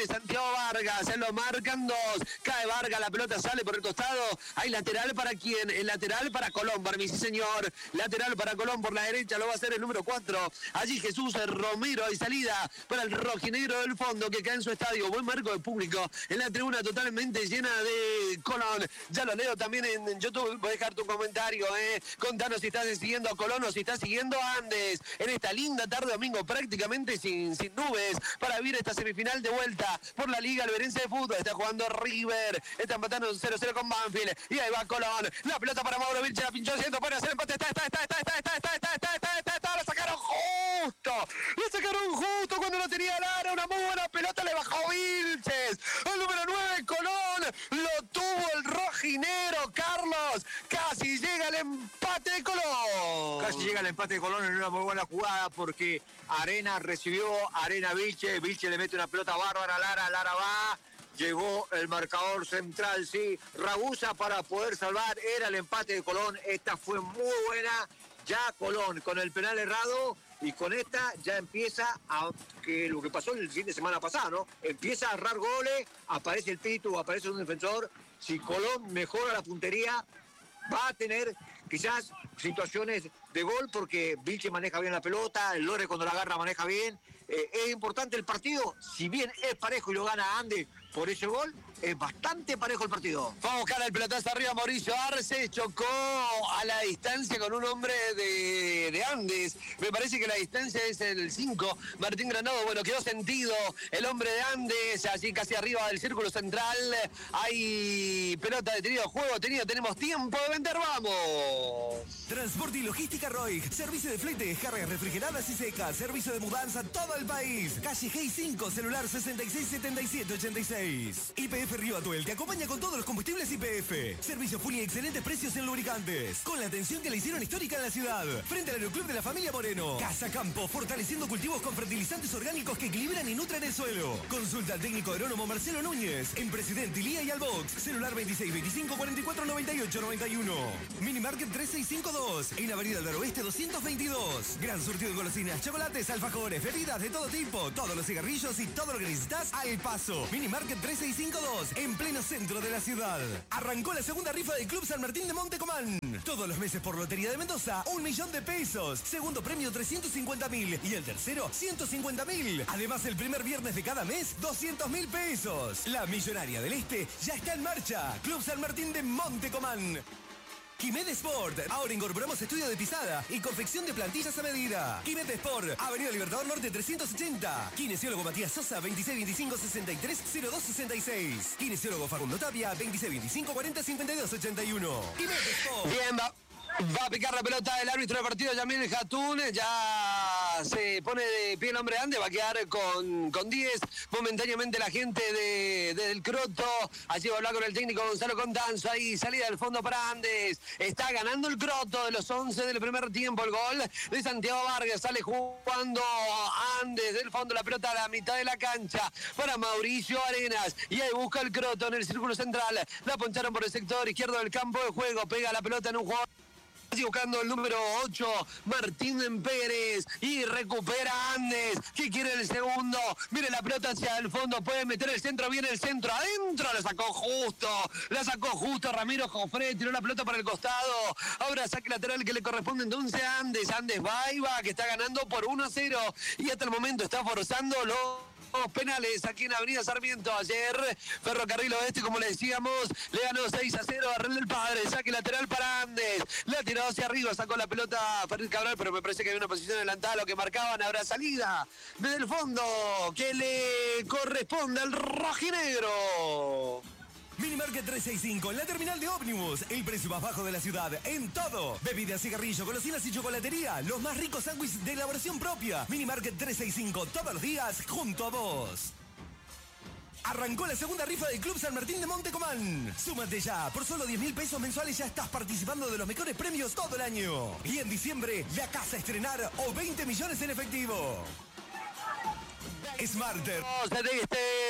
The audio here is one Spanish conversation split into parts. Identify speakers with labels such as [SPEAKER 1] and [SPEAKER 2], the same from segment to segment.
[SPEAKER 1] Santiago Vargas, se lo marcan dos, cae Vargas, la pelota sale por el costado, hay lateral para quién, el lateral para Colón, para mí, sí señor, lateral para Colón por la derecha, lo va a hacer el número 4, allí Jesús Romero, hay salida para el rojinegro del fondo que cae en su estadio, buen marco de público, en la tribuna totalmente llena de Colón, ya lo leo también en YouTube, voy a dejar tu comentario, contanos si estás siguiendo a Colón o si estás siguiendo a Andes, en esta linda tarde domingo prácticamente sin nubes, para vivir esta semifinal de vuelta por la Liga Alberense de Fútbol. Está jugando River, está empatando 0-0 con Banfield, y ahí va Colón, la pelota para Mauro Vilche, la pinchó haciendo, puede hacer empate, la sacaron justo cuando no tenía Lara, una muy buena pelota, le bajó Vilches, el número 9 Colón, lo tuvo el rojinero, Carlos, casi llega el empate de Colón.
[SPEAKER 2] Casi llega el empate de Colón en una muy buena jugada porque Arena recibió, Arena Vilche le mete una pelota bárbara, Lara va, llegó el marcador central, sí, Ragusa para poder salvar, era el empate de Colón, esta fue muy buena, ya Colón con el penal errado y con esta ya empieza a, que lo que pasó el fin de semana pasado, ¿no? Empieza a agarrar goles, aparece el Pitu, aparece un defensor, si Colón mejora la puntería, va a tener quizás situaciones de gol porque Vilche maneja bien la pelota, el Lore cuando la agarra maneja bien. Es importante el partido, si bien es parejo y lo gana Andes por ese gol, es bastante parejo el partido.
[SPEAKER 1] Vamos a buscar el pelotazo arriba, Mauricio Arce chocó a la distancia con un hombre de Andes, me parece que la distancia es el 5, Martín Granado, bueno, quedó sentido el hombre de Andes, allí casi arriba del círculo central, hay pelota detenida, juego tenido, tenemos tiempo de vender, vamos.
[SPEAKER 3] Transporte y logística Roig, servicio de flete, cargas refrigeradas y secas, servicio de mudanza a todo el país, calle G 5, celular 667786. YPF Río Atuel te acompaña con todos los combustibles YPF. Servicio full y excelentes precios en lubricantes. Con la atención que le hicieron histórica en la ciudad. Frente al Aeroclub de la Familia Moreno. Casa Campo, fortaleciendo cultivos con fertilizantes orgánicos que equilibran y nutren el suelo. Consulta al técnico agrónomo Marcelo Núñez. En Presidente Ilía y Albox. Celular 2625 44 98 91. Minimarket 3652. En Avenida del Oeste 222. Gran surtido de golosinas, chocolates, alfajores, bebidas de todo tipo. Todos los cigarrillos y todo lo que necesitas al paso. Minimarket 3652, en pleno centro de la ciudad. Arrancó la segunda rifa del Club San Martín de Montecomán. Todos los meses por Lotería de Mendoza, 1 millón de pesos. Segundo premio 350.000 y el tercero 150.000. Además, el primer viernes de cada mes, 200.000 pesos. La Millonaria del Este ya está en marcha. Club San Martín de Montecomán. Quimet Sport. Ahora incorporamos estudio de pisada y confección de plantillas a medida. Quimet Sport. Avenida Libertador Norte 380. Kinesiólogo Matías Sosa 2625-630266. Kinesiólogo Facundo Tapia 2625-405281. Quimet Sport.
[SPEAKER 1] Bien, va a picar la pelota el árbitro del partido, Yamil Jatún, ya se pone de pie el hombre de Andes, va a quedar con 10, momentáneamente la gente del Croto, allí va a hablar con el técnico Gonzalo Contanzo, ahí salida del fondo para Andes, está ganando el Croto de los 11 del primer tiempo, el gol de Santiago Vargas, sale jugando Andes del fondo, la pelota a la mitad de la cancha para Mauricio Arenas, y ahí busca el Croto en el círculo central, la poncharon por el sector izquierdo del campo de juego, pega la pelota en un jugador. Buscando el número 8, Martín Pérez, y recupera Andes, que quiere el segundo, mire la pelota hacia el fondo, puede meter el centro, viene el centro, adentro, la sacó justo, Ramiro Jofre, tiró la pelota para el costado, ahora saque lateral que le corresponde entonces a Andes va y va, que está ganando por 1-0, y hasta el momento está forzando los penales aquí en Avenida Sarmiento. Ayer Ferrocarril Oeste, como le decíamos, le ganó 6-0 a Real del Padre, saque lateral para Andes, la tiró hacia arriba, sacó la pelota Ferrer Cabral, pero me parece que hay una posición adelantada, lo que marcaban, habrá salida desde el fondo que le corresponde al rojinegro.
[SPEAKER 3] Minimarket 365, en la terminal de ómnibus. El precio más bajo de la ciudad, en todo. Bebidas, cigarrillo, golosinas y chocolatería. Los más ricos sándwiches de elaboración propia. Minimarket 365, todos los días, junto a vos. Arrancó la segunda rifa del Club San Martín de Montecomán. Súmate ya, por solo 10.000 pesos mensuales ya estás participando de los mejores premios todo el año. Y en diciembre, la casa a estrenar o 20 millones en efectivo. Smarter.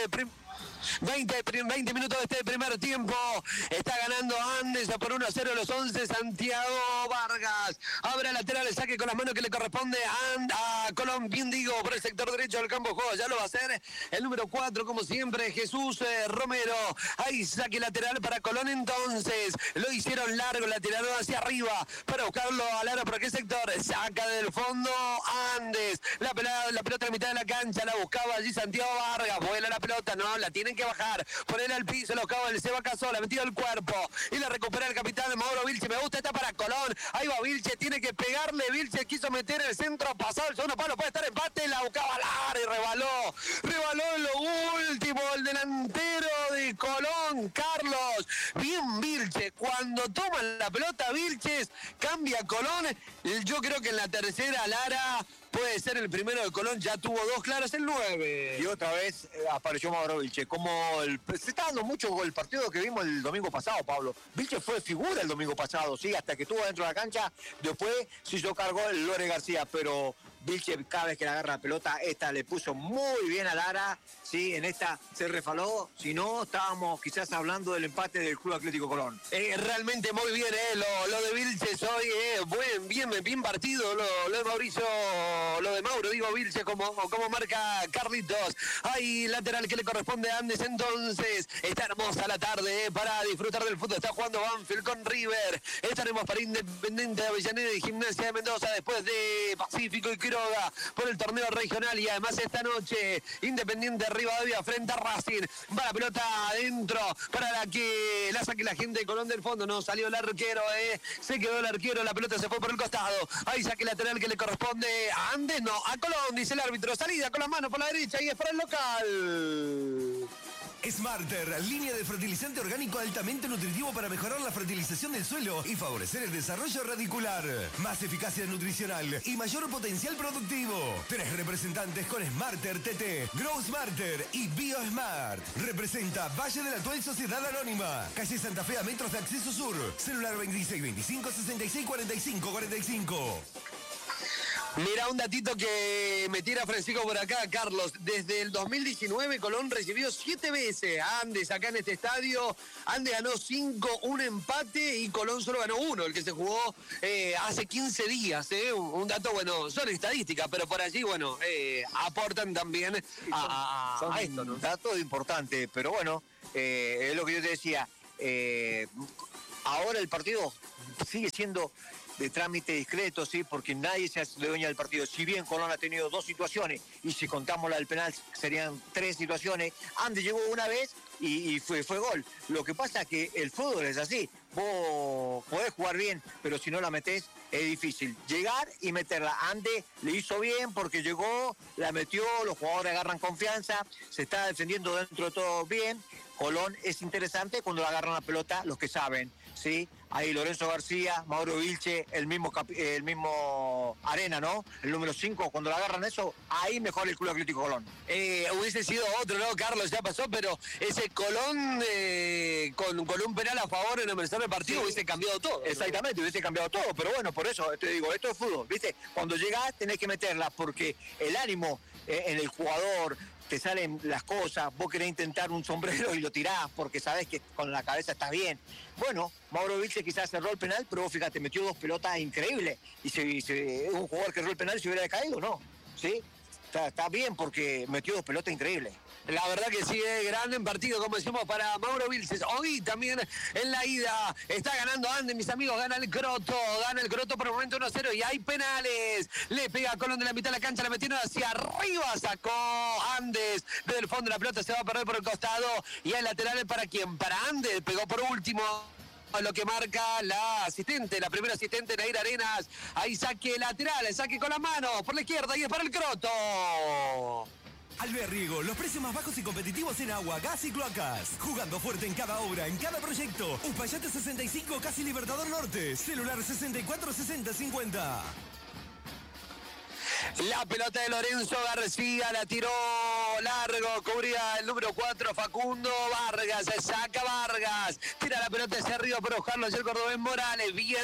[SPEAKER 1] 20 minutos de este primer tiempo. Está ganando Andes por 1-0 los 11. Santiago Vargas abre lateral, el saque con las manos que le corresponde a Colón. Bien digo, por el sector derecho del campo de juego. Ya lo va a hacer el número 4, como siempre, Jesús Romero. Ahí saque lateral para Colón entonces. Lo hicieron largo, la tiraron hacia arriba para buscarlo al aro. ¿Por qué sector? Saca del fondo Andes. La pelota en mitad de la cancha. La buscaba allí Santiago Vargas. Vuela la pelota, no, la tienen que bajar. Ponerla al piso, lo buscaba el Seba Casola. Metido el cuerpo. Y la recupera el capitán Mauro Vilche. Me gusta esta para Colón. Ahí va Vilche, tiene que pegarle. Vilche quiso meter el centro, pasado el segundo palo. Puede estar empate. La buscaba Lara y rebaló. Rebaló en lo último el delantero de Colón, Carlos. Bien Vilche. Cuando toman la pelota Vilches, cambia Colón. Yo creo que en la tercera Lara puede ser el primero de Colón. Ya tuvo 2 claras el 9.
[SPEAKER 2] Y otra vez apareció Mauro Vilche. Se está dando mucho el partido que vimos el domingo pasado, Pablo. Vilche fue figura el domingo pasado, sí, hasta que estuvo dentro de la cancha. Después se hizo cargo el Lore García, pero Vilche cada vez que le agarra la pelota, esta le puso muy bien a Lara, sí, en esta se refaló, si no estábamos quizás hablando del empate del Club Atlético Colón.
[SPEAKER 1] Realmente muy bien, lo de Vilches hoy, bien partido, lo de Mauricio, lo de Mauro, digo Vilches como marca Carlitos. Hay lateral que le corresponde a Andes entonces. Está hermosa la tarde para disfrutar del fútbol, está jugando Banfield con River. Estaremos para Independiente de Avellaneda y Gimnasia de Mendoza después de Pacífico y Quiroga por el torneo regional. Y además esta noche Independiente Rivadavia frente a Racing. Va la pelota adentro para la saque la gente de Colón del fondo. No salió el arquero, se quedó el arquero, la pelota se fue por el costado. Ahí saque lateral que le corresponde a Andes, no, a Colón, dice el árbitro. Salida con la mano por la derecha y es para el local.
[SPEAKER 3] Smarter, línea de fertilizante orgánico altamente nutritivo para mejorar la fertilización del suelo y favorecer el desarrollo radicular. Más eficacia nutricional y mayor potencial productivo. 3 representantes con Smarter TT, Grow Smarter y BioSmart. Representa Valle de la Tuel Sociedad Anónima. Calle Santa Fe a metros de acceso sur. Celular 26 25 66 45 45.
[SPEAKER 1] Mira, un datito que me tira Francisco por acá, Carlos. Desde el 2019 Colón recibió 7 veces a Andes acá en este estadio. Andes ganó 5, un empate y Colón solo ganó 1, el que se jugó hace 15 días. Un dato, bueno, son estadísticas, pero por allí, bueno, aportan también a esto, ¿no?
[SPEAKER 2] Dato importante, pero bueno, es lo que yo te decía. Ahora el partido sigue siendo de trámite discreto, sí, porque nadie se hace dueña del partido. Si bien Colón ha tenido 2 situaciones, y si contamos la del penal serían 3 situaciones, Andes llegó una vez y fue gol. Lo que pasa es que el fútbol es así. Vos podés jugar bien, pero si no la metés es difícil. Llegar y meterla. Andes le hizo bien porque llegó, la metió, los jugadores agarran confianza, se está defendiendo dentro de todo bien. Colón es interesante cuando le agarran la pelota los que saben, ¿sí? Ahí Lorenzo García, Mauro Vilche, el mismo Arena, ¿no? El número 5, cuando le agarran eso, ahí mejor el Club Atlético Colón.
[SPEAKER 1] Hubiese sido otro, ¿no, Carlos? Ya pasó, pero ese Colón con un penal a favor en el tercer partido, sí, hubiese cambiado todo.
[SPEAKER 2] Exactamente, ¿no? Hubiese cambiado todo, pero bueno, por eso te digo, esto es fútbol, ¿viste? Cuando llegás tenés que meterla, porque el ánimo en el jugador, te salen las cosas, vos querés intentar un sombrero y lo tirás porque sabés que con la cabeza estás bien. Bueno, Mauro Vilche quizás cerró el penal, pero vos fíjate, metió 2 pelotas increíbles. Y si un jugador que cerró el penal se hubiera caído, ¿no? ¿Sí? Está bien porque metió 2 pelotas increíbles.
[SPEAKER 1] La verdad que sí, gran partido, como decimos, para Mauro Vilches. Hoy también en la ida está ganando Andes, mis amigos, gana el Croto por el momento 1-0 y hay penales. Le pega a Colón de la mitad de la cancha, la metieron hacia arriba, sacó Andes desde el fondo, la pelota se va a perder por el costado y hay laterales para quien, para Andes, pegó por último. Lo que marca la primera asistente, Nair Arenas. Ahí saque lateral, saque con la mano por la izquierda y es para el Croto.
[SPEAKER 3] Alberriego, los precios más bajos y competitivos en agua, gas y cloacas. Jugando fuerte en cada obra, en cada proyecto. Uspallate 65, casi Libertador Norte. Celular 64 60 50.
[SPEAKER 1] La pelota de Lorenzo García, la tiró largo, cubría el número 4, Facundo Vargas, saca Vargas, tira la pelota hacia arriba para buscarlo, el cordobés Morales, bien